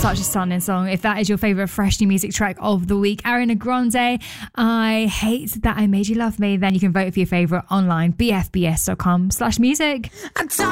Such a stunning song. If that is your favourite fresh new music track of the week, Ariana Grande, I Hate That I Made You Love Me, then you can vote for your favourite online, bfbs.com/music.